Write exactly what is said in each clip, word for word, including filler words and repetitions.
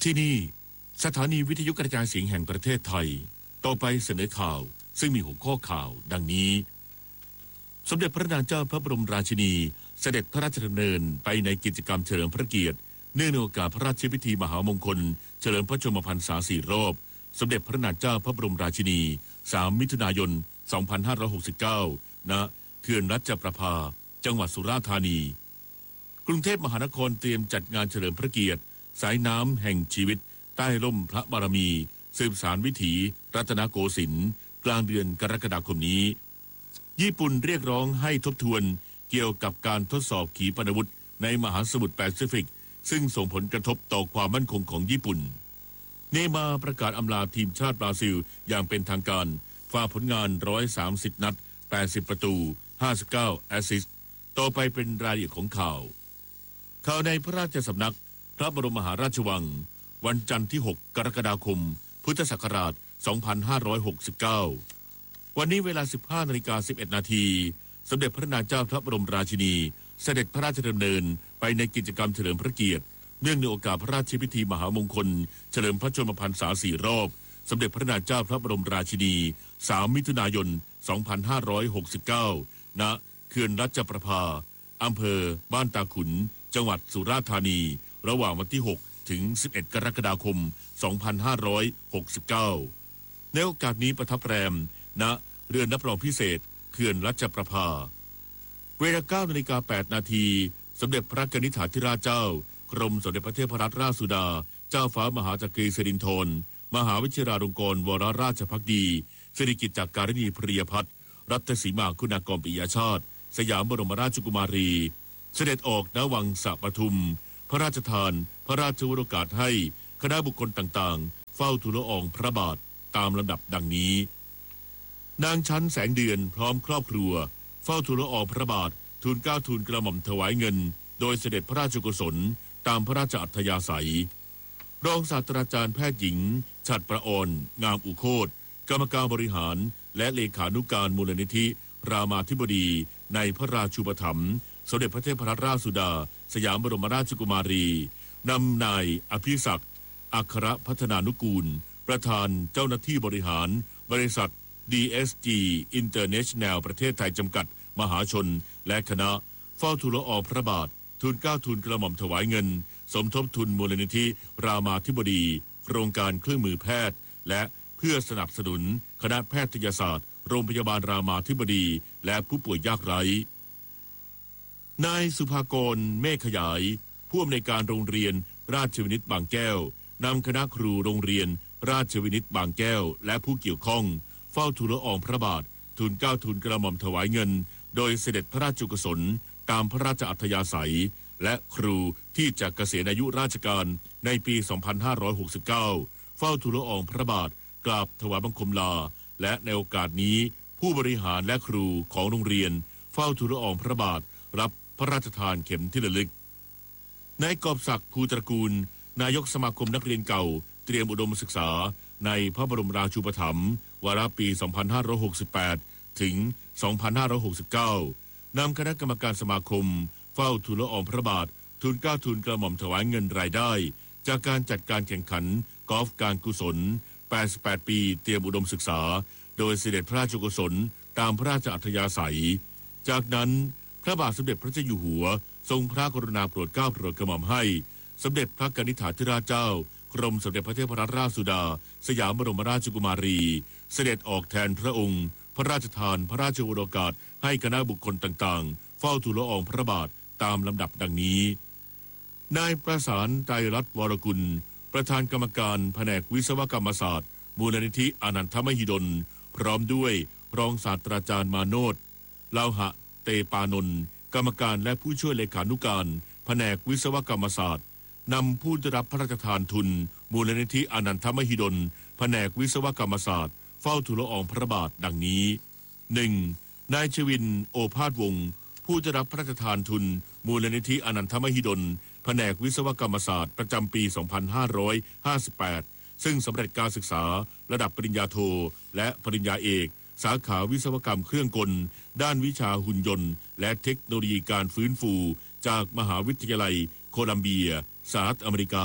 ที่นี่สถานีวิทยุกระจายเสียงแห่งประเทศไทยต่อไปเสนอข่าวซึ่งมีหัวข้อข่าวดังนี้สมเด็จพระนางเจ้าพระบรมราชินีเสด็จพระราชดำเนินไปในกิจกรรมเฉลิมพระเกียรติเนื่องในโอกาสพระราชพิธีมหามงคลเฉลิมพระชนมพรรษาสี่รอบสมเด็จพระนางเจ้าพระบรมราชินีสามมิถุนายนสองพันห้าร้อยหกสิบเก้าณเขื่อนรัชประภาจังหวัดสุราษฎร์ธานีกรุงเทพมหานครเตรียมจัดงานเฉลิมพระเกียรติสายน้ำแห่งชีวิตใต้ร่มพระบารมีสืบสานวิถีรัตนโกสินทร์กลางเดือนกรกฎาคมนี้ญี่ปุ่นเรียกร้องให้ทบทวนเกี่ยวกับการทดสอบขีปนาวุธในมหาสมุทรแปซิฟิกซึ่งส่งผลกระทบต่อความมั่นคงของญี่ปุ่นเนย์มาร์ประกาศอำลาทีมชาติบราซิลอย่างเป็นทางการฝ่าผลงานหนึ่งร้อยสามสิบนัดแปดสิบประตูห้าสิบเก้าแอสซิสต์ต่อไปเป็นรายละเอียดของข่าวข่าวในพระราชสำนักพระบรมมหาราชวังวันจันทร์ที่หกกรกฎาคมพุทธศักราชสองพันห้าร้อยหกสิบเก้าวันนี้เวลา สิบห้านาฬิกาสิบเอ็ดนาทีสมเด็จพระนางเจ้าพระบรมราชินีเสด็จพระราชดำเนินไปในกิจกรรมเฉลิมพระเกียรติเนื่องในโอกาสพระราชพิธีมหามงคลเฉลิมพระชนมพรรษาสี่รอบสมเด็จพระนางเจ้าพระบรมราชินีสามมิถุนายนสองพันห้าร้อยหกสิบเก้าณเขื่อนรัชประภาอำเภอบ้านตาขุนจังหวัดสุราษฎร์ธานีระหว่างวันที่หกถึงสิบเอ็ดกรกฎาคมสองพันห้าร้อยหกสิบเก้าในโอกาสนี้ประทับแรมณเรือนรับรองพิเศษเขื่อนรัชประภาเวลา เก้านาฬิกาแปดนาทีสมเด็จพระกนิษฐาธิราชเจ้ากรมสมเด็จพระเทพรัตนราชสุดาเจ้าฟ้ามหาจักรีสิรินธรมหาวิชิราลงกรณ์วรราชภักดีสิริกิติ์จักริณีพริยพัฒน์รัตสีมาคุณากรปิยชาติสยามบรมราชกุมารีเสด็จออกณวังสะปทุมพระราชทานพระราชวโรกาสให้คณะบุคคลต่างๆเฝ้าทูลละอองพระบาทตามลำดับดังนี้นางชั้นแสงเดือนพร้อมครอบครัวเฝ้าทูลละอองพระบาททูลเกล้าทูลกระหม่อมถวายเงินโดยเสด็จพระราชกุศลตามพระราชอัธยาศัยรองศาสตราจารย์แพทย์หญิงฉัตรประออนงามอุโคตกรรมการบริหารและเลขานุการมูลนิธิรามาธิบดีในพระราชูปถัมภ์สมเด็จพระเทพรัตนราชสุดาสยามบรมราชกุมารีนำนายอภิศักดิ์อัครพัฒนานุกูลประธานเจ้าหน้าที่บริหารบริษัท ดี เอส จี International ประเทศไทยจำกัดมหาชนและคณะเฝ้าทูลละอองพระบาททูลเกล้าทูลกระหม่อมถวายเงินสมทบทุนมูลนิธิรามาธิบดีโครงการเครื่องมือแพทย์และเพื่อสนับสนุนคณะแพทยศาสตร์โรงพยาบาลรามาธิบดีและผู้ป่วยยากไร้นายสุภากรเมฆขยายผู้อำนวยการโรงเรียนราชวินิตบางแก้วนำคณะครูโรงเรียนราชวินิตบางแก้วและผู้เกี่ยวข้องเฝ้าทูลละอองพระบาททูลเกล้าทูลกระหม่อมถวายเงินโดยเสด็จพระราชกุศลตามพระราชอัธยาศัยและครูที่จะเกษียณอายุราชการในปีสองพันห้าร้อยหกสิบเก้าเฝ้าทูลละอองพระบาทกราบถวายบังคมลาและในโอกาสนี้ผู้บริหารและครูของโรงเรียนเฝ้าทูลละอองพระบาทรับพระราชทานเข็มที่ระลึกนายกอบศักดิ์ภูตระกูลนายกสมาคมนักเรียนเก่าเตรียมอุดมศึกษาในพระบรมราชูปถัมภ์วาระปีสองพันห้าร้อยหกสิบแปดถึงสองพันห้าร้อยหกสิบเก้านำคณะกรรมการสมาคมเฝ้าทูลละอองพระบาททูลเกล้าทูลกระหม่อมถวายเงินรายได้จากการจัดการแข่งขันกอล์ฟการกุศลแปดสิบแปดปีเตรียมอุดมศึกษาโดยเสด็จพระราชกุศลตามพระราชอัธยาศัยจากนั้นพระบาทสมเด็จพระเจ้าอยู่หัวทรงพระกรุณาโปรดเกล้าโปรดกระหม่อมให้สมเด็จพระกนิษฐาธิราชเจ้ากรมสมเด็จพระเทพรัตนราชสุดาสยามบรมราชกุมารีเสด็จออกแทนพระองค์พระราชทานพระราชวโรกาสให้คณะบุคคลต่างๆเฝ้าทูลละอองพระบาทตามลำดับดังนี้นายประสานไตรรัตน์วรกุลประธานกรรมการแผนกวิศวกรรมศาสตร์มูลนิธิอนันทมหิดลพร้อมด้วยรองศาสตราจารย์มาโนชลาวหะเตปานนท์กรรมการและผู้ช่วยเลขานุการแผนกวิศวกรรมศาสตร์นำผู้ได้รับพระราชทานทุนมูลนิธิอนันทมหิดลแผนกวิศวกรรมศาสตร์เฝ้าทูลละอองพระบาทดังนี้ หนึ่ง นายชวินโอภาสวงศ์ผู้ได้รับพระราชทานทุนมูลนิธิอนันทมหิดลแผนกวิศวกรรมศาสตร์ประจำปีสองพันห้าร้อยห้าสิบแปดซึ่งสำเร็จการศึกษาระดับปริญญาโทและปริญญาเอกสาขาวิศวกรรมเครื่องกลด้านวิชาหุ่นยนต์และเทคโนโลยีการฟื้นฟูจากมหาวิทยาลัยโคลัมเบียสหรัฐอเมริกา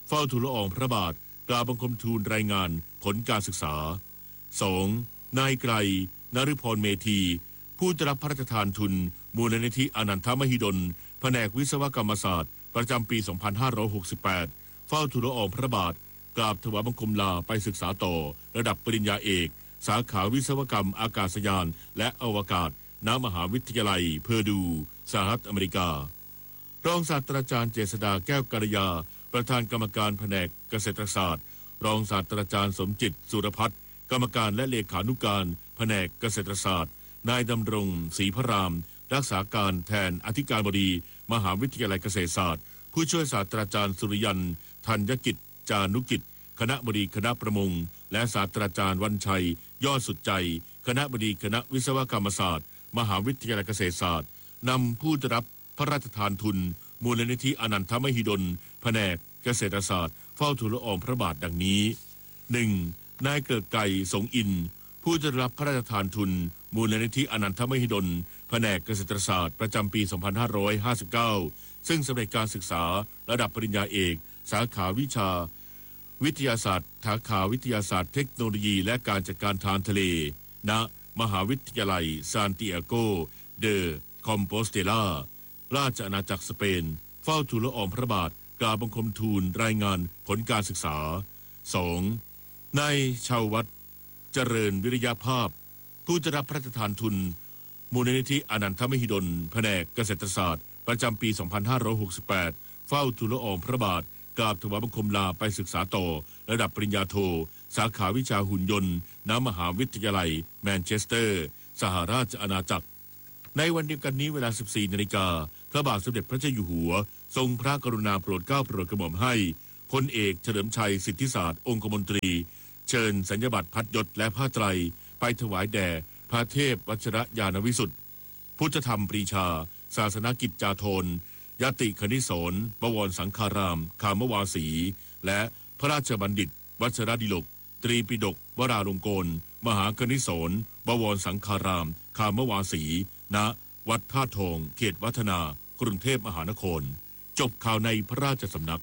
เฝ้าทูลละอองพระบาทกราบบังคมทูลรายงานผลการศึกษา สอง. นายไกร นฤพรเมธีผู้ได้รับพระราชทานทุนมูลนิธิอนันทมหิดลแผนกวิศวกรรมศาสตร์ประจำปี สองพันห้าร้อยหกสิบแปด เฝ้าทูลละอองพระบาทกราบถวายบังคมลาไปศึกษาต่อระดับปริญญาเอกสาขาวิศวกรรมอากาศยานและอวกาศณมหาวิทยาลัยเพอร์ดูสหรัฐอเมริการองศาสตราจารย์เจษฎาแก้วกัลยาประธานกรรมการแผนกเกษตรศาสตร์รองศาสตราจารย์สมจิตสุรพัฒน์กรรมการและเลขานุการแผนกเกษตรศาสตร์นายดำรงศรีพระรามรักษาการแทนอธิการบดีมหาวิทยาลัยเกษตรศาสตร์ผู้ช่วยศาสตราจารย์สุริยันธัญกิจจานุกิจคณะบดีคณะประมงและศาสตราจารย์วันชัยยอดสุดใจคณะบดีคณะวิศวกรรมศาสตร์มหาวิทยาลัยเกษตรศาสตร์นำผู้ได้รับพระราชทานทุนมูลนิธิอนันทมหิดลแผนกเกษตรศาสตร์เฝ้าทูลละอองพระบาทดังนี้ หนึ่ง. นายเกิดไก่สงอินผู้ได้รับพระราชทานทุนมูลนิธิอนันทมหิดลแผนกเกษตรศาสตร์ประจำปี สองพันห้าร้อยห้าสิบเก้า ซึ่งสำเร็จการศึกษาระดับปริญญาเอกสาขาวิชาวิทยาศาสตร์สาขาวิทยาศาสตร์เทคโนโลยีและการจัดการทางทะเลณมหาวิทยาลัยซานติอาโกเดอคอมโปสเตลาราชอาณาจักรสเปนเฝ้าทูลละอองพระบาทกราบบังคมทูลรายงานผลการศึกษา สอง. นายชาววัฒน์เจริญวิริยภาพผู้ได้รับพระราชทานทุนมูลนิธิอนันทมหิดลแผนกเกษตรศาสตร์ประจำปี สองพันห้าร้อยหกสิบแปด เฝ้าทูลละอองพระบาทกราบถวายบังคมลาไปศึกษาต่อระดับปริญญาโทสาขาวิชาหุ่นยนต์ณมหาวิทยาลัยแมนเชสเตอร์สหราชอาณาจักรในวันเดียวกันนี้เวลา สิบสี่ นาฬิกาพระบาทสมเด็จพระเจ้าอยู่หัวทรงพระกรุณาโปรดเกล้าโปรดกระหม่อมให้พลเอกเฉลิมชัยสิทธิศาสตร์องคมนตรีเชิญสัญญบัตรพัดยศและผ้าไตรไปถวายแด่พระเทพวชิรญาณวิสุทธิ์พุทธธรรมปรีชาศาสนกิจจาโทนยติคณิโสนบวรสังฆารามคามวาสีและพระราชบัณฑิตวัชรดิลกตรีปิฎกวราลงกรณ์มหาคณิโสนบวรสังฆารามคามวาสีณวัดท่าทองเขตวัฒนากรุงเทพมหานครจบข่าวในพระราชสำนัก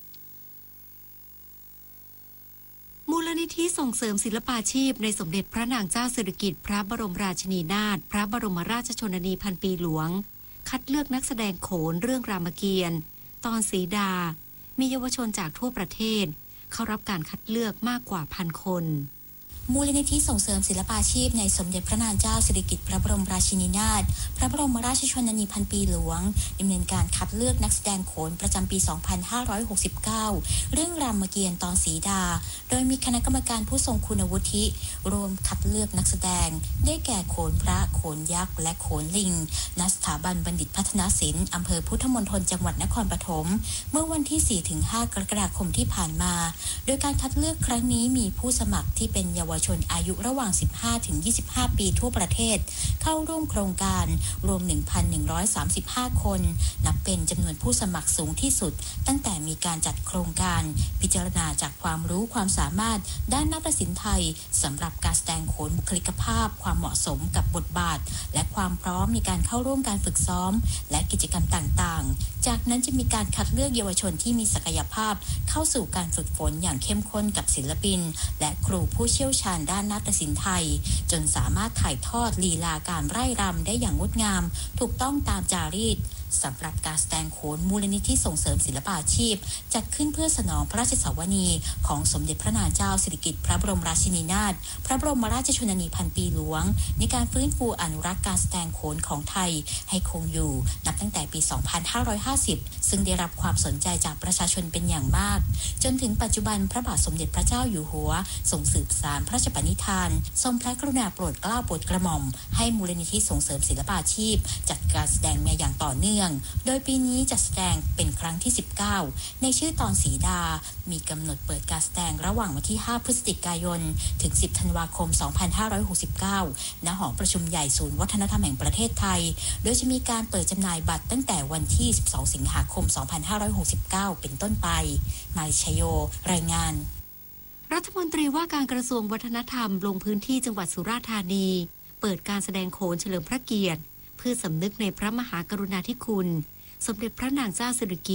มูลนิธิส่งเสริมศิลปาชีพในสมเด็จพระนางเจ้าสิริกิติ์พระบรมราชินีนาถพระบรมราชชนนีพันปีหลวงคัดเลือกนักแสดงโขนเรื่องรามเกียรติ์ตอนสีดามีเยาวชนจากทั่วประเทศเข้ารับการคัดเลือกมากกว่าพันคนมูลนิธิส่งเสริมศิลปาชีพในสมเด็จพระนางเจ้าสิริกิติ์พระบรมราชินีนาถพระบรมราชชนนีพันปีหลวงดำเนินการคัดเลือกนักแสดงโขนประจำปี สองพันห้าร้อยหกสิบเก้า เรื่องรามเกียรติ์ตอนสีดาโดยมีคณะกรรมการผู้ทรงคุณวุฒิรวมคัดเลือกนักแสดงได้แก่โขนพระโขนยักษ์และโขนลิงณสถาบันบัณฑิตพัฒนศิลป์อำเภอพุทธมณฑลจังหวัดนครปฐมเมื่อวันที่ สี่ถึงห้า กรกฎาคมที่ผ่านมาโดยการคัดเลือกครั้งนี้มีผู้สมัครที่เป็นเยาวชนอายุระหว่าง สิบห้าถึงยี่สิบห้า ปีทั่วประเทศเข้าร่วมโครงการรวม หนึ่งพันหนึ่งร้อยสามสิบห้า คนนับเป็นจำนวนผู้สมัครสูงที่สุดตั้งแต่มีการจัดโครงการพิจารณาจากความรู้ความสามารถด้านนาฏศิลป์ไทยสำหรับการแสดงโขนบุคลิกภาพความเหมาะสมกับบทบาทและความพร้อมในการเข้าร่วมการฝึกซ้อมและกิจกรรมต่างๆจากนั้นจะมีการคัดเลือกเยาวชนที่มีศักยภาพเข้าสู่การฝึกฝนอย่างเข้มข้นกับศิลปินและครูผู้เชี่ยวชาญด้านนาฏศิลป์ไทยจนสามารถถ่ายทอดลีลาการไร่รำได้อย่างงดงามถูกต้องตามจารีตสำหรับการแสดงโขนมูลนิธิส่งเสริมศิลปาชีพจัดขึ้นเพื่อสนองพระราชสวนีของสมเด็จพระนางเจ้าสิริกิติ์พระบรมราชินีนาถพระบรมราชชนนีพันปีหลวงในการฟื้นฟูอนุรักษ์การแสดงโขนของไทยให้คงอยู่นับตั้งแต่ปี สองพันห้าร้อยห้าสิบ ซึ่งได้รับความสนใจจากประชาชนเป็นอย่างมากจนถึงปัจจุบันพระบาทสมเด็จพระเจ้าอยู่หัวทรงสืบสานพระราชปณิธานทรงพระกรุณาโปรดเกล้าโปรดกระหม่อมให้มูลนิธิส่งเสริมศิลปาชีพจัดการแสดงมาอย่างต่อเนื่องโดยปีนี้จัดแสดงเป็นครั้งที่สิบเก้าในชื่อตอนสีดามีกำหนดเปิดการแสดงระหว่างวันที่ห้าพฤศจิกายนถึงสิบธันวาคมสองพันห้าร้อยหกสิบเก้าณหอประชุมใหญ่ศูนย์วัฒนธรรมแห่งประเทศไทยโดยจะมีการเปิดจำหน่ายบัตรตั้งแต่วันที่สิบสองสิงหาคมสองพันห้าร้อยหกสิบเก้าเป็นต้นไปนายชโยรายงานรัฐมนตรีว่าการกระทรวงวัฒนธรรมลงพื้นที่จังหวัดสุราษฎร์ธานีเปิดการแสดงโขนเฉลิมพระเกียรติเพื่อสำนึกในพระมหากรุณาธิคุณสมเด็จพระนางเจ้าสิริกิติ์พ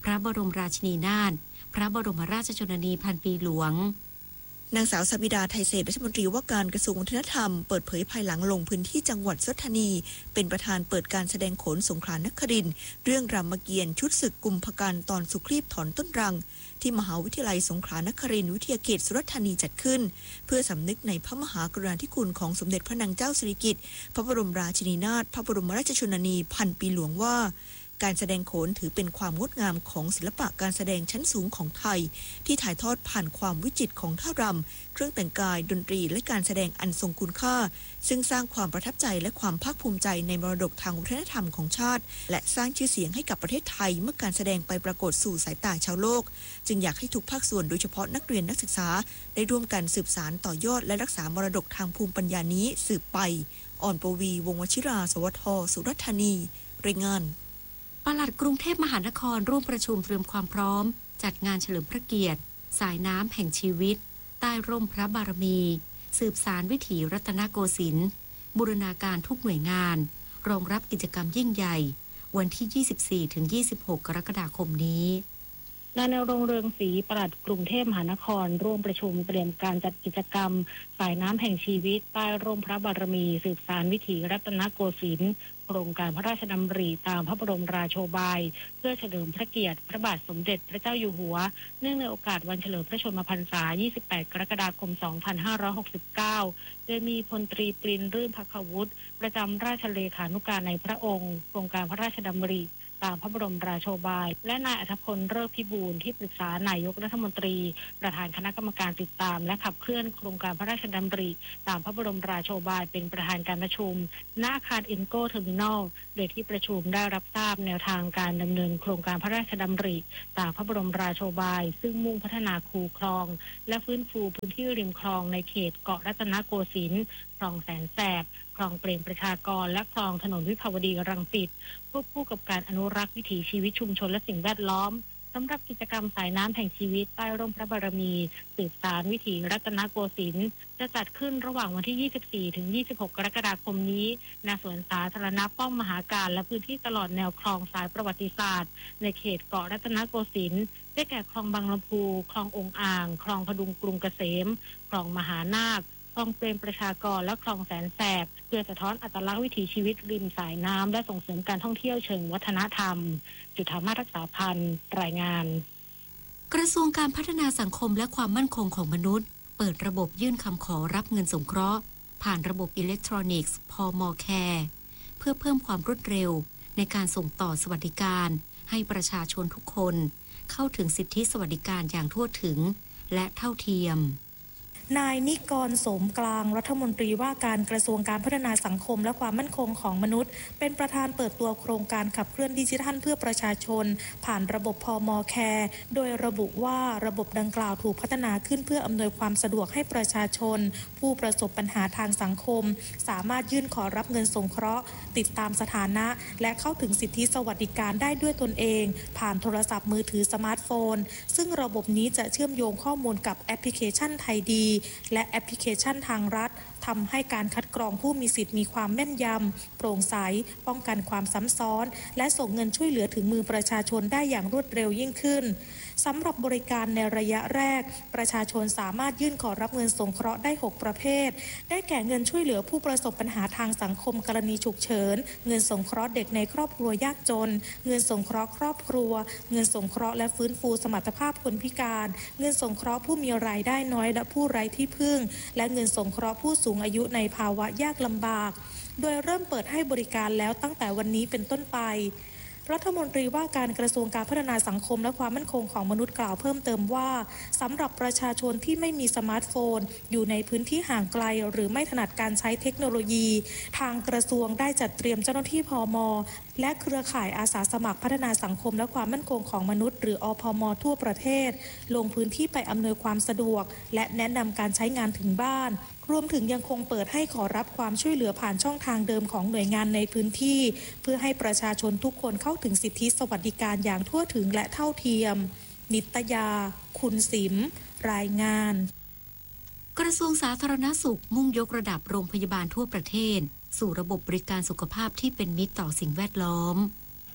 พระบรมราชินีนาถพระบรมราชชนนีพันปีหลวงนางสาวสวิดาไทยเศรษฐ์รัฐมนตรีว่าการกระทรวงวัฒนธรรมเปิดเผยภายหลังลงพื้นที่จังหวัดสุราษฎร์ธานีเป็นประธานเปิดการแสดงโขนสงขลานครินทร์เรื่องรามเกียรติ์ชุดศึกกุมภกันตอนสุครีพถอนต้นรังที่มหาวิทยาลัยสงขลานครินทร์วิทยาเขตสุราษฎร์ธานีจัดขึ้นเพื่อสำนึกในพระมหากรุณาธิคุณของสมเด็จพระนางเจ้าสิริกิติ์พระบรมราชินีนาถพระบรมราชชนนีพันปีหลวงว่าการแสดงโขนถือเป็นความงดงามของศิลปะการแสดงชั้นสูงของไทยที่ถ่ายทอดผ่านความวิจิตรของท่ารำเครื่องแต่งกายดนตรีและการแสดงอันทรงคุณค่าซึ่งสร้างความประทับใจและความภาคภูมิใจในมรดกทางวัฒนธรรมของชาติและสร้างชื่อเสียงให้กับประเทศไทยเมื่อการแสดงไปปรากฏสู่สายตาชาวโลกจึงอยากให้ทุกภาคส่วนโดยเฉพาะนักเรียนนักศึกษาได้ร่วมกันสืบสานต่อยอดและรักษามรดกทางภูมิปัญญานี้สืบไปอ่อนปวีวงศ์วชิราสวทสุราษฎร์ธานีรายงานปลัดกรุงเทพมหานครร่วมประชุมเตรียมความพร้อมจัดงานเฉลิมพระเกียรติสายน้ำแห่งชีวิตใต้ร่มพระบารมีสืบสานวิถีรัตนโกสินทร์บูรณาการทุกหน่วยงานรองรับกิจกรรมยิ่งใหญ่วันที่ ยี่สิบสี่ถึงยี่สิบหก กรกฎาคมนี้นายณรงค์เรืองศรีปลัดกรุงเทพมหานครร่วมประชุมเตรียมการจัดกิจกรรมสายน้ำแห่งชีวิตใต้ร่มพระบารมีสืบสานวิถีรัตนโกสินทร์โครงการพระราชดำริตามพระบรมราโชบายเพื่อเฉลิมพระเกียรติพระบาทสมเด็จพระเจ้าอยู่หัวเนื่องในโอกาสวันเฉลิมพระชนมพรรษา ยี่สิบแปด กรกฎาคม สองพันห้าร้อยหกสิบเก้า โดยมีพลตรีปรินทร์รื่นภัควุฒิประจำราชเลขานุการในพระองค์โครงการพระราชดำริตามพระบรมราโชบายและนายอัธพลเลิศพิบูลที่ปรึกษานายกรัฐมนตรีประธานคณะกรรมการติดตามและขับเคลื่อนโครงการพระราชดำริตามพระบรมราโชบายเป็นประธานการประชุมณอาคารอินโก้เทอร์มินอลโดยที่ประชุมได้รับทราบแนวทางการดำเนินโครงการพระราชดำริตามพระบรมราโชบายซึ่งมุ่งพัฒนาคูคลองและฟื้นฟูพื้นที่ริมคลองในเขตเกาะรัตนโกสินทร์คลองแสนแสบคลองเปรมประชากรและคลองถนนวิภาวดีรังสิตควบคู่กับการอนุรักษ์วิถีชีวิตชุมชนและสิ่งแวดล้อมสำหรับกิจกรรมสายน้ำแห่งชีวิตใต้ร่มพระบารมีสืบสานวิถีรัตนโกสินทร์จะจัดขึ้นระหว่างวันที่ ยี่สิบสี่ถึงยี่สิบหก กรกฎาคมนี้ณสวนสาธารณะป้อมมหาการและพื้นที่ตลอดแนวคลองสายประวัติศาสตร์ในเขตเกาะรัตนโกสินทร์ได้แก่คลองบางลำพูคลององอ่างคลองพดุงกรุงเกษมคลองมหานาคคลองเปรมประชากรและคลองแสนแสบเพื่อสะท้อนอัตลักษณ์วิถีชีวิตริมสายน้ำและส่งเสริมการท่องเที่ยวเชิงวัฒนธรรมจุฑามาศรักษาพันธ์รายงานกระทรวงการพัฒนาสังคมและความมั่นคงของมนุษย์เปิดระบบยื่นคำขอรับเงินสงเคราะห์ผ่านระบบอิเล็กทรอนิกส์พม.แคร์เพื่อเพิ่มความรวดเร็วในการส่งต่อสวัสดิการให้ประชาชนทุกคนเข้าถึงสิทธิสวัสดิการอย่างทั่วถึงและเท่าเทียมนายนิกรสมกลางรัฐมนตรีว่าการกระทรวงการพัฒนาสังคมและความมั่นคงของมนุษย์เป็นประธานเปิดตัวโครงการขับเคลื่อนดิจิทัลเพื่อประชาชนผ่านระบบพม.แคร์โดยระบุว่าระบบดังกล่าวถูกพัฒนาขึ้นเพื่ออำนวยความสะดวกให้ประชาชนผู้ประสบปัญหาทางสังคมสามารถยื่นขอรับเงินสงเคราะห์ติดตามสถานะและเข้าถึงสิทธิสวัสดิการได้ด้วยตนเองผ่านโทรศัพท์มือถือสมาร์ทโฟนซึ่งระบบนี้จะเชื่อมโยงข้อมูลกับแอปพลิเคชันไทยดีและแอปพลิเคชันทางรัฐทำให้การคัดกรองผู้มีสิทธิ์มีความแม่นยำโปร่งใสป้องกันความซ้ำซ้อนและส่งเงินช่วยเหลือถึงมือประชาชนได้อย่างรวดเร็วยิ่งขึ้นสำหรับบริการในระยะแรกประชาชนสามารถยื่นขอรับเงินสงเคราะห์ได้หกประเภทได้แก่เงินช่วยเหลือผู้ประสบปัญหาทางสังคมกรณีฉุกเฉินเงินสงเคราะห์เด็กในครอบครัวยากจนเงินสงเคราะห์ครอบครัวเงินสงเคราะห์และฟื้นฟูสมรรถภาพคนพิการเงินสงเคราะห์ผู้มีรายได้น้อยและผู้ไร้ที่พึ่งและเงินสงเคราะห์ผู้สูงอายุในภาวะยากลำบากโดยเริ่มเปิดให้บริการแล้วตั้งแต่วันนี้เป็นต้นไปรัฐมนตรีว่าการกระทรวงการพัฒนาสังคมและความมั่นคงของมนุษย์กล่าวเพิ่มเติมว่าสำหรับประชาชนที่ไม่มีสมาร์ทโฟนอยู่ในพื้นที่ห่างไกลหรือไม่ถนัดการใช้เทคโนโลยีทางกระทรวงได้จัดเตรียมเจ้าหน้าที่พม.และเครือข่ายอาสาสมัครพัฒนาสังคมและความมั่นคงของมนุษย์หรืออพม.ทั่วประเทศลงพื้นที่ไปอำนวยความสะดวกและแนะนำการใช้งานถึงบ้านรวมถึงยังคงเปิดให้ขอรับความช่วยเหลือผ่านช่องทางเดิมของหน่วยงานในพื้นที่เพื่อให้ประชาชนทุกคนเข้าถึงสิทธิสวัสดิการอย่างทั่วถึงและเท่าเทียมนิตยาคุณสิมรายงานกระทรวงสาธารณสุขมุ่งยกระดับโรงพยาบาลทั่วประเทศสู่ระบบบริการสุขภาพที่เป็นมิตรต่อสิ่งแวดล้อม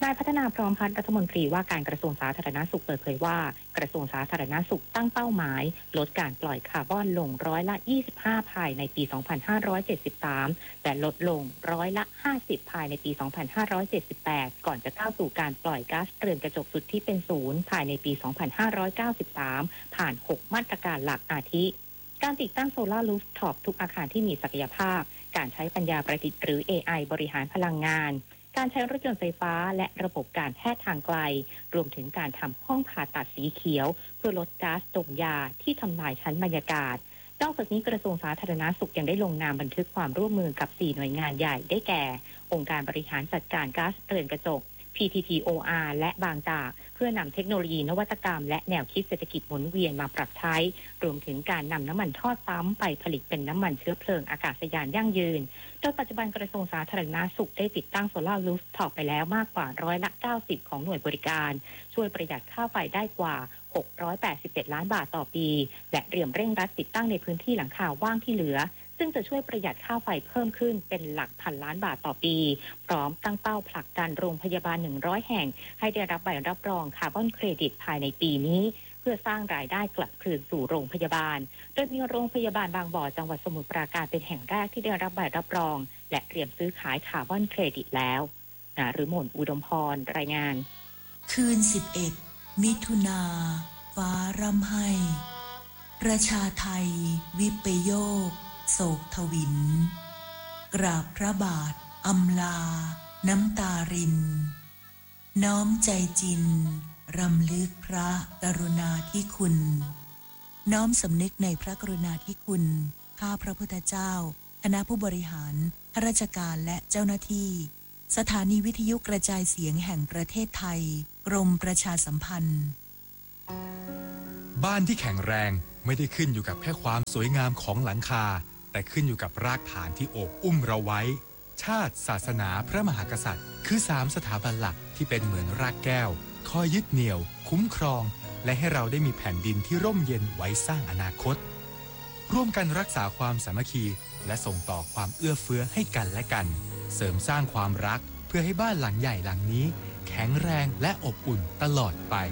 นายพัฒนาพร้อมพัฒน์รัฐมนตรีว่าการกระทรวงสาธารณสุขเปิดเผยว่ากระทรวงสาธารณสุขตั้งเป้าหมายลดการปล่อยคาร์บอนลงร้อยละยี่สิบห้าภายในปีสองพันห้าร้อยเจ็ดสิบสามแต่ลดลงร้อยละห้าสิบภายในปีสองพันห้าร้อยเจ็ดสิบแปดก่อนจะก้าวสู่การปล่อยก๊าซเรือนกระจกสุทธิเป็นศูนย์ภายในปีสองพันห้าร้อยเก้าสิบสามผ่านหกมาตรการหลักอาทิการติดตั้งโซลาร์รูฟท็อปทุกอาคารที่มีศักยภาพการใช้ปัญญาประดิษฐ์หรือ เอ ไอ บริหารพลังงานการใช้รถยนต์ไฟฟ้าและระบบการแพทย์ทางไกลรวมถึงการทำห้องผ่าตัดสีเขียวเพื่อลดก๊าซดมยาที่ทำลายชั้นบรรยากาศนอกจากนี้กระทรวงสาธารณสุขยังได้ลงนามบันทึกความร่วมมือกับสี่หน่วยงานใหญ่ได้แก่องค์การบริหารจัดการก๊าซเรือนกระจก พี ที ที โอ อาร์ และบางจากเพื่อนำเทคโนโลยีนวัตกรรมและแนวคิดเศรษฐกิจหมุนเวียนมาปรับใช้รวมถึงการนำน้ำมันทอดซ้ำไปผลิตเป็นน้ำมันเชื้อเพลิงอากาศยานยั่งยืนโดยปัจจุบันกระทรวงสาธารณสุขได้ติดตั้งโซลาร์รูฟท็อปไปแล้วมากกว่าร้อยละเก้าสิบของหน่วยบริการช่วยประหยัดค่าไฟได้กว่าหกร้อยแปดสิบเจ็ดล้านบาทต่อปีและเตรียมเร่งรัดติดตั้งในพื้นที่หลังคาว่างที่เหลือซึ่งจะช่วยประหยัดค่าไฟเพิ่มขึ้นเป็นหลักพันล้านบาทต่อปีพร้อมตั้งเป้าผลักดันโรงพยาบาลหนึ่งร้อยแห่งให้ได้รับใบรับรองคาร์บอนเครดิตภายในปีนี้เพื่อสร้างรายได้กลับคืนสู่โรงพยาบาลโดยมีโรงพยาบาลบางบ่อจังหวัดสมุทรปราการเป็นแห่งแรกที่ได้รับใบรับรองและเตรียมซื้อขายคาร์บอนเครดิตแล้วนะหรือหม่นอุดมพรรายงานคืนสิบเอ็ดมิถุนาฟ้าร่ำไห้ประชาไทยวิปโยคโศกทวินกราบพระบาทอำลาน้ำตารินน้อมใจจินรำลึกพระกรุณาธิคุณน้อมสำนึกในพระกรุณาธิคุณข้าพระพุทธเจ้าคณะผู้บริหารข้าราชการและเจ้าหน้าที่สถานีวิทยุกระจายเสียงแห่งประเทศไทยกรมประชาสัมพันธ์บ้านที่แข็งแรงไม่ได้ขึ้นอยู่กับแค่ความสวยงามของหลังคาแต่ขึ้นอยู่กับรากฐานที่โอบอุ้มเราไว้ชาติศาสนาพระมหากษัตริย์คือสามสถาบันหลักที่เป็นเหมือนรากแก้วคอยยึดเหนี่ยวคุ้มครองและให้เราได้มีแผ่นดินที่ร่มเย็นไว้สร้างอนาคตร่วมกันรักษาความสามัคคีและส่งต่อความเอื้อเฟื้อให้กันและกันเสริมสร้างความรักเพื่อให้บ้านหลังใหญ่หลังนี้แข็งแรงและอบอุ่นตลอดไป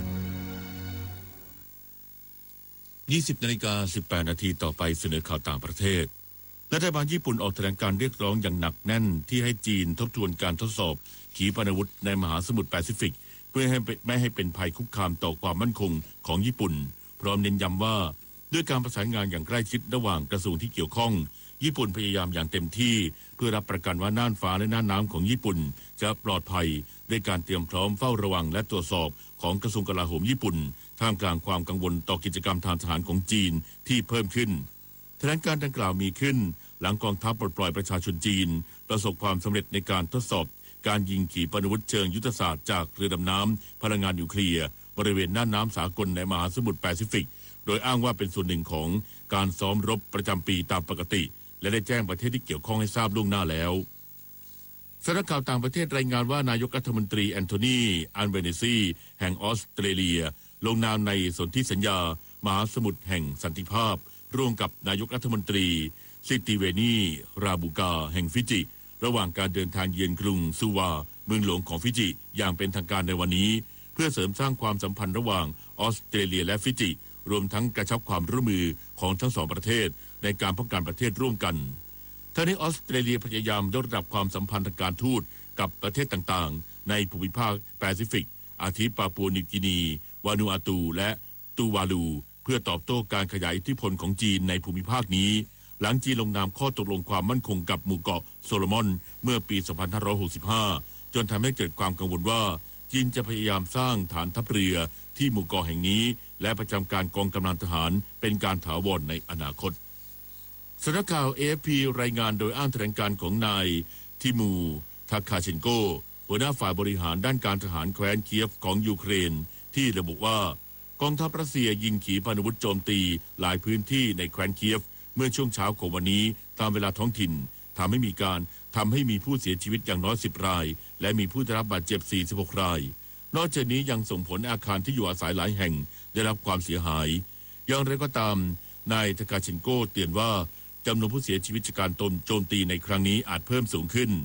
ยี่สิบนาฬิกาสิบแปดนาทีต่อไปเสนอข่าวต่างประเทศรัฐบาลญี่ปุ่นออกแถลงการเรียกร้องอย่างหนักแน่นที่ให้จีนทบทวนการทดสอบขีปนาวุธในมหาสมุทรแปซิฟิกเพื่อให้ไม่ให้เป็นภัยคุกคามต่อความมั่นคงของญี่ปุ่นพร้อมเน้นย้ำว่าด้วยการประสานงานอย่างใกล้ชิดระหว่างกระทรวงที่เกี่ยวข้องญี่ปุ่นพยายามอย่างเต็มที่เพื่อรับประกันว่าน่านฟ้าและน่านน้ำของญี่ปุ่นจะปลอดภัยด้วยการเตรียมพร้อมเฝ้าระวังและตรวจสอบของกระทรวงกลาโหมญี่ปุ่นท่ามกลางความกังวลต่อกิจกรรมทางทหารของจีนที่เพิ่มขึ้นแถลงการดังกล่าวมีขึ้นหลังกองทัพปลดปล่อยประชาชนจีนประสบความสำเร็จในการทดสอบการยิงขีปนาวุธเชิงยุทธศาสตร์จากเรือดำน้ำพลังงานนิวเคลียร์บริเวณน่านน้ำสากลในมหาสมุทรแปซิฟิกโดยอ้างว่าเป็นส่วนหนึ่งของการซ้อมรบประจำปีตามปกติและได้แจ้งประเทศที่เกี่ยวข้องให้ทราบล่วงหน้าแล้วสำนักข่าวต่างประเทศรายงานว่านายกรัฐมนตรีแอนโทนีอัลเบเนซีแห่งออสเตรเลียลงนามในสนธิสัญญามหาสมุทรแห่งสันติภาพร่วมกับนายกรัฐมนตรีซิติเวนีราบูกาแห่งฟิจิระหว่างการเดินทางเยือนกรุงซูวาเมืองหลวงของฟิจิอย่างเป็นทางการในวันนี้เพื่อเสริมสร้างความสัมพันธ์ระหว่างออสเตรเลียและฟิจิรวมทั้งกระชับความร่วมมือของทั้งสองประเทศในการป้องกันประเทศร่วมกันทั้งนี้ออสเตรเลียพยายามยกระดับความสัมพันธ์ทางการทูตกับประเทศต่างๆในภูมิภาคแปซิฟิกอาทิปาปัวนิวกินีวานูอาตูและตูวาลูเพื่อตอบโต้การขยายอิทธิพลของจีนในภูมิภาคนี้หลังจีนลงนามข้อตกลงความมั่นคงกับหมู่เกาะโซโลมอนเมื่อปีสองพันห้าร้อยหกสิบห้าจนทำให้เกิดความกังวลว่าจีนจะพยายามสร้างฐานทัพเรือที่หมู่เกาะแห่งนี้และประจำการกองกำลังทหารเป็นการถาวรในอนาคตสำนักข่าว เอ เอฟ พี รายงานโดยอ้างแถลงการของนายทิมูทาคาเชนโกหัวหน้าฝ่ายบริหารด้านการทหารแคว้นเคียฟของยูเครนที่ระบุว่ากองทัพรัสเซียยิงขีปนาวุธโจมตีหลายพื้นที่ในแคว้นเคียฟเมื่อช่วงเช้าของวันนี้ตามเวลาท้องถิ่นทำให้มีการทำให้มีผู้เสียชีวิตอย่างน้อยสิบรายและมีผู้ได้รับบาดเจ็บสี่สิบหกรายนอกจากนี้ยังส่งผลอาคารที่อยู่อาศัยหลายแห่งได้รับความเสียหายอย่างไรก็ตามนายทาคาชินโกเตือนว่าจำนวนผู้เสียชีวิตจากการโจมตีในครั้งนี้อาจเพิ่มสูงขึ้น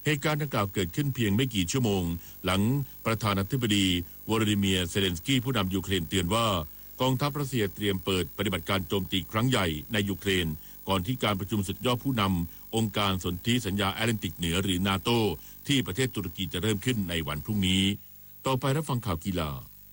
เหตุการณ์ดังกล่าวเกิดขึ้นเพียงไม่กี่ชั่วโมงหลังประธานาธิบดีวลาดิเมียร์เซเลนสกี้ผู้นำยูเครนเตือนว่ากองทัพรัสเซียเตรียมเปิดปฏิบัติการโจมตีครั้งใหญ่ในยูเครนก่อนที่การประชุมสุดยอดผู้นำองค์การสนธิสัญญาแอตแลนติกเหนือหรือนาโตที่ประเทศตุรกีจะเริ่มขึ้นในวันพรุ่งนี้ต่อไปรับฟังข่าวกีฬา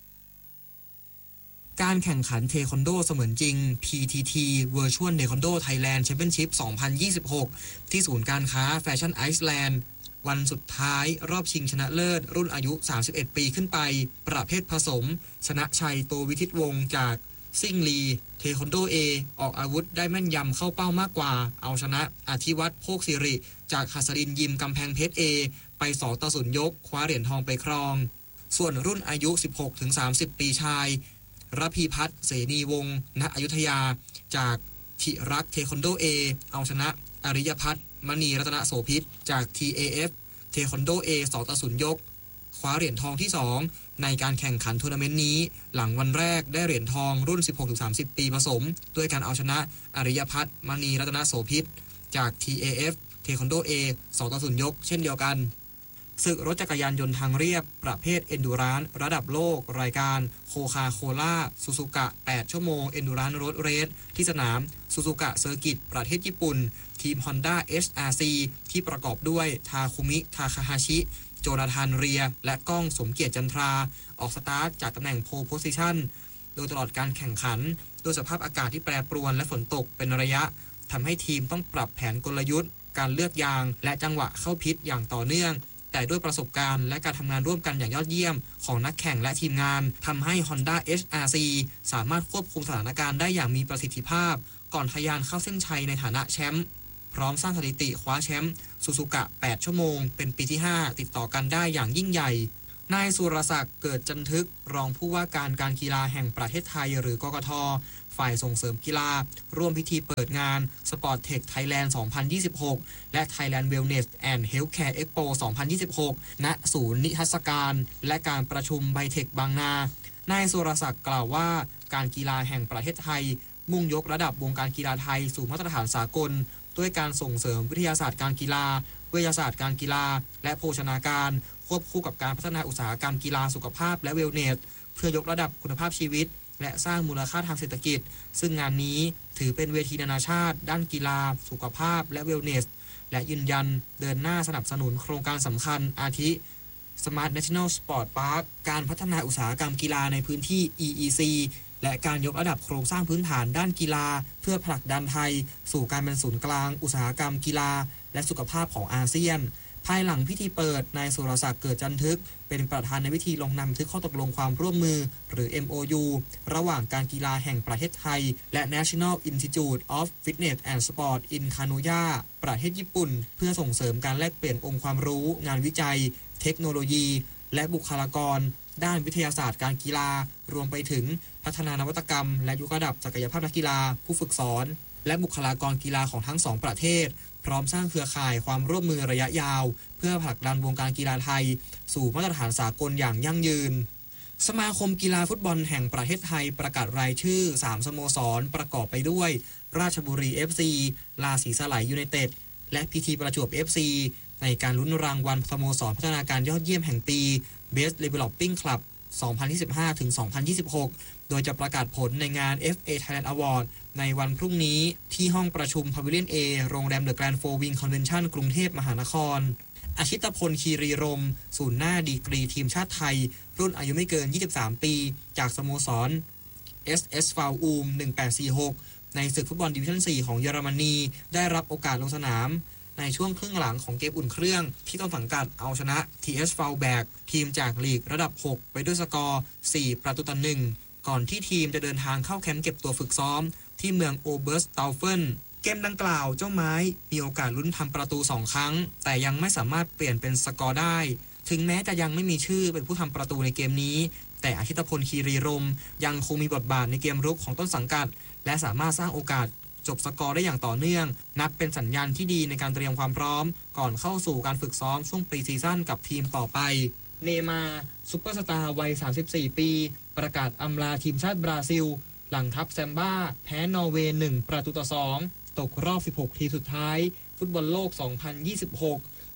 การแข่งขันเทควันโดเสมือนจริง พี ที ที Virtual Taekwondo Thailand Championship สองพันยี่สิบหก ที่ศูนย์การค้าแฟชั่นไอซ์แลนด์วันสุดท้ายรอบชิงชนะเลิศรุ่นอายุสามสิบเอ็ดปีขึ้นไปประเภทผสมชนะชัยโตวิทิตวงศ์จากซิ่งลีเทควันโด A ออกอาวุธได้แม่นยำเข้าเป้ามากกว่าเอาชนะอธิวัฒน์โภคศิริจากหัสดินยิมกำแพงเพชร A ไปสองต่อศูนย์ยกคว้าเหรียญทองไปครองส่วนรุ่นอายุ สิบหกถึงสามสิบ ปีชายระพีพัฒน์เสนีวงศ์ณอยุธยาจากธิรักเทควันโด A เอาชนะอริยพัฒน์มณีรัตนโสภิตจาก ที เอ เอฟ เทควันโด A สองต่อศูนย์ยกคว้าเหรียญทองที่สองในการแข่งขันทัวร์นาเมนต์นี้หลังวันแรกได้เหรียญทองรุ่น สิบหกถึงสามสิบ ปีผสมด้วยการเอาชนะอริยพัฒน์มณีรัตนโสภิตจาก ที เอ เอฟ เทควันโด A สองต่อศูนย์ยกเช่นเดียวกันศึกรถจักรยานยนต์ทางเรียบประเภทเอนดูรานซ์ระดับโลกรายการโคคาโคล่าซูซูกะแปดชั่วโมงเอนดูรานซ์รถเรสที่สนามซูซูกะเซอร์กิตประเทศญี่ปุ่นทีม Honda เอช อาร์ ซี ที่ประกอบด้วยทาคุมิทาคาฮาชิโจนาธานเรียและก้องสมเกียรติจันทราออกสตาร์ทจากตำแหน่งโพลโพสิชันโดยตลอดการแข่งขันโดยสภาพอากาศที่แปรปรวนและฝนตกเป็นระยะทำให้ทีมต้องปรับแผนกลยุทธ์การเลือกยางและจังหวะเข้าพิษอย่างต่อเนื่องแต่ด้วยประสบการณ์และการทำงานร่วมกันอย่างยอดเยี่ยมของนักแข่งและทีมงานทำให้ Honda เอช อาร์ ซี สามารถควบคุมสถานการณ์ได้อย่างมีประสิทธิภาพก่อนทะยานเข้าเส้นชัยในฐานะแชมป์พร้อมสร้างสถิติคว้าแชมป์ซูซูกะแปดชั่วโมงเป็นปีที่ห้าติดต่อกันได้อย่างยิ่งใหญ่นายสุรศักดิ์เกิดจันทึกรองผู้ว่าการการกีฬาแห่งประเทศไทยหรือกกท.ฝ่ายส่งเสริมกีฬาร่วมพิธีเปิดงาน Sport Tech Thailand สองพันยี่สิบหก และ Thailand Wellness and Healthcare Expo สองพันยี่สิบหก ณ ศูนย์นิทรรศการและการประชุมไบเทคบางนานายสุรศักดิ์กล่าวว่าการกีฬาแห่งประเทศไทยมุ่งยกระดับวงการกีฬาไทยสู่มาตรฐานสากลด้วยการส่งเสริมวิทยาศาสตร์การกีฬาวิทยาศาสตร์การกีฬาและโภชนาการควบคู่กับการพัฒนาอุตสาหกรรมกีฬาสุขภาพและเวลเนสเพื่อยกระดับคุณภาพชีวิตและสร้างมูลค่าทางเศรษฐกิจซึ่งงานนี้ถือเป็นเวทีนานาชาติด้านกีฬาสุขภาพและเวลเนสและยืนยันเดินหน้าสนับสนุนโครงการสำคัญอาทิ Smart National Sport Park การพัฒนาอุตสาหกรรมกีฬาในพื้นที่ อี อี ซี และการยกระดับโครงสร้างพื้นฐานด้านกีฬาเพื่อผลักดันไทยสู่การเป็นศูนย์กลางอุตสาหกรรมกีฬาและสุขภาพของอาเซียนภายหลังพิธีเปิดนายสุรศักดิ์เกิดจันทึกเป็นประธานในพิธีลงนามบันทึกข้อตกลงความร่วมมือหรือ เอ็ม โอ ยู ระหว่างการกีฬาแห่งประเทศไทยและ National Institute of Fitness and Sport in Kanoya ประเทศญี่ปุ่นเพื่อส่งเสริมการแลกเปลี่ยนองค์ความรู้งานวิจัยเทคโนโลยีและบุคลากรด้านวิทยาศาสตร์การกีฬารวมไปถึงพัฒนานวัตกรรมและยกระดับศักยภาพนักกีฬาผู้ฝึกสอนและบุคลากรกีฬาของทั้งสองประเทศพร้อมสร้างเครือข่ายความร่วมมือระยะยาวเพื่อผลักดันวงการกีฬาไทยสู่มาตรฐานสากลอย่างยั่งยืนสมาคมกีฬาฟุตบอลแห่งประเทศไทยประกาศรายชื่อสามสโมสรประกอบไปด้วยราชบุรี เอฟ ซี ราศีสไลยูไนเต็ดและพีทีประจวบ เอฟ ซี ในการลุ้นรางวัลสโมสรพัฒนาการยอดเยี่ยมแห่งปี Best Developing Club สองพันยี่สิบห้าถึงสองพันยี่สิบหก โดยจะประกาศผลในงาน เอฟ เอ Thailand Award ในวันพรุ่งนี้ที่ห้องประชุม Pavilion A โรงแรม The Grand Four Wing Convention กรุงเทพมหานครอาชิตพลคีรีรมย์ศูนย์หน้าดีกรีทีมชาติไทยรุ่นอายุไม่เกินยี่สิบสามปีจากสโมสร เอส เอส ฟาวอูม หนึ่งแปดสี่หกในศึกฟุตบอลดิวิชั่นสี่ของเยอรมนีได้รับโอกาสลงสนามในช่วงครึ่งหลังของเกมอุ่นเครื่องที่ต้นสังกัดเอาชนะ ที เอส Foulberg ทีมจากลีกระดับหกไปด้วยสกอร์สี่ประตูต่อหนึ่งก่อนที่ทีมจะเดินทางเข้าแคมป์เก็บตัวฝึกซ้อมที่เมืองโอเบอร์สตาเฟนเกมดังกล่าวเจ้าไม้มีโอกาสลุ้นทำประตูสองครั้งแต่ยังไม่สามารถเปลี่ยนเป็นสกอร์ได้ถึงแม้จะยังไม่มีชื่อเป็นผู้ทำประตูในเกมนี้แต่อาทิตพลคีรีรมย์ยังคงมีบทบาทในเกมรุกของต้นสังกัดและสามารถสร้างโอกาสจบสกอร์ได้อย่างต่อเนื่องนับเป็นสัญญาณที่ดีในการเตรียมความพร้อมก่อนเข้าสู่การฝึกซ้อมช่วงปรีซีซั่นกับทีมต่อไปเนมาร์ซุปเปอร์สตาร์วัยสามสิบสี่ปีประกาศอำลาทีมชาติบราซิลหลังทัพแซมบ้าแพ้นอร์เวย์หนึ่งประตูต่อสองตกรอบสิบหกทีมสุดท้ายฟุตบอลโลกสองพันยี่สิบหก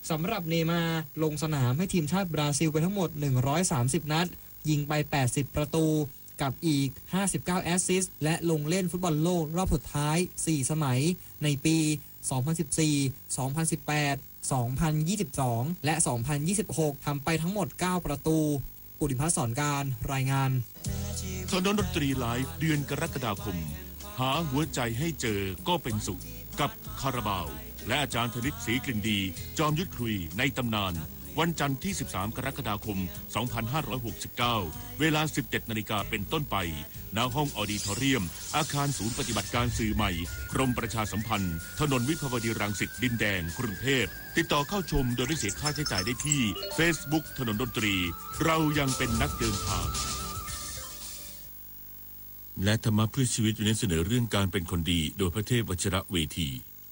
สำหรับเนย์มาร์ลงสนามให้ทีมชาติบราซิลไปทั้งหมดหนึ่งร้อยสามสิบนัดยิงไปแปดสิบประตูกับอีกห้าสิบเก้าแอสซิสต์และลงเล่นฟุตบอลโลกรอบสุดท้ายสี่สมัยในปีสองพันสิบสี่ สองพันสิบแปด สองพันยี่สิบสองและสองพันยี่สิบหกทำไปทั้งหมดเก้าประตูปุริพัฒน์สอนการรายงานถนนดนตรีไลฟ์เดือนกรกฎาคมหาหัวใจให้เจอก็เป็นสุขกับคาราบาวและอาจารย์ธนิตศรีกลิ่นดีจอมยุทธคุยในตำนานวันจันทร์ที่สิบสามกรกฎาคมสองพันห้าร้อยหกสิบเก้าเวลา สิบเจ็ดนาฬิกาเป็นต้นไปณห้องออดิทอเรียมอาคารศูนย์ปฏิบัติการสื่อใหม่กรมประชาสัมพันธ์ถนนวิภาวดีรังสิตดินแดงกรุงเทพติดต่อเข้าชมโดยไม่เสียค่าใช้จ่ายได้ที่ Facebook ถนนดนตรีเรายังเป็นนักเดินทางและธรรมะเพื่อชีวิตอยู่ในเสนอเรื่องการเป็นคนดีโดยพระเทพวชิระเวที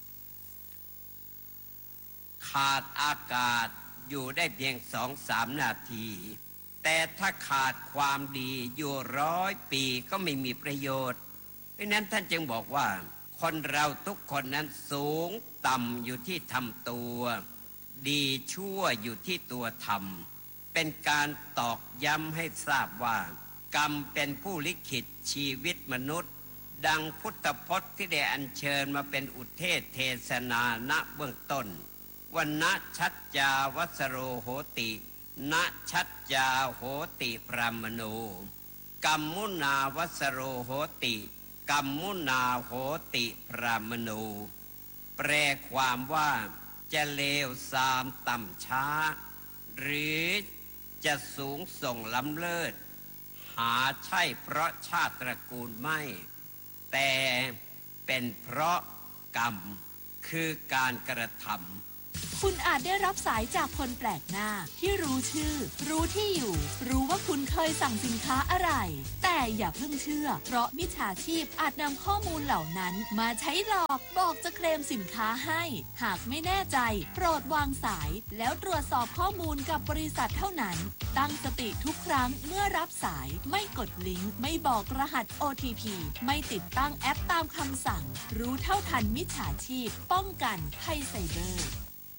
ขาดอากาศอยู่ได้เพียงสองสามนาทีแต่ถ้าขาดความดีอยู่ร้อยปีก็ไม่มีประโยชน์เพราะนั้นท่านจึงบอกว่าคนเราทุกคนนั้นสูงต่ำอยู่ที่ทำตัวดีชั่วอยู่ที่ตัวทำเป็นการตอกย้ำให้ทราบว่ากรรมเป็นผู้ลิขิตชีวิตมนุษย์ดังพุทธพจน์ที่ได้อัญเชิญมาเป็นอุเทศเทศนาณเบื้องต้นวันณชัจจาวัสโรโหติณชัจจาโหติพรามโนกัมมุนาวัสโรโหติกัมมุนาโหติพรามโนแปลความว่าจะเลวทรามต่ำช้าหรือจะสูงส่งล้ำเลิศหาใช่เพราะชาติตระกูลไม่แต่เป็นเพราะกรรมคือการกระทำคุณอาจได้รับสายจากคนแปลกหน้าที่รู้ชื่อรู้ที่อยู่รู้ว่าคุณเคยสั่งสินค้าอะไรแต่อย่าเพิ่งเชื่อเพราะมิจฉาชีพอาจนำข้อมูลเหล่านั้นมาใช้หลอกบอกจะเคลมสินค้าให้หากไม่แน่ใจโปรดวางสายแล้วตรวจสอบข้อมูลกับบริษัทเท่านั้นตั้งสติทุกครั้งเมื่อรับสายไม่กดลิงก์ไม่บอกรหัส โอ ที พี ไม่ติดตั้งแอปตามคำสั่งรู้เท่าทันมิจฉาชีพป้องกันภัยไซเบอร์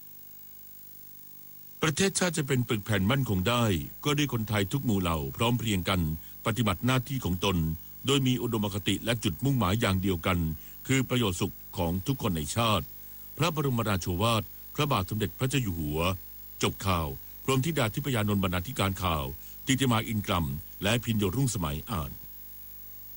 ประเทศชาติจะเป็นปึกแผ่นมั่นคงได้ก็ด้วยคนไทยทุกหมู่เหล่าพร้อมเพรียงกันปฏิบัติหน้าที่ของตนโดยมีอุดมคติและจุดมุ่งหมายอย่างเดียวกันคือประโยชน์สุขของทุกคนในชาติพระบรมราโชวาทพระบาทสมเด็จพระเจ้าอยู่หัวจบข่าวพรหมธิดาธิปยานนท์บรรณาธิการข่าวติติมาอินกรัมและพินโยรุ่งสมัยอ่าน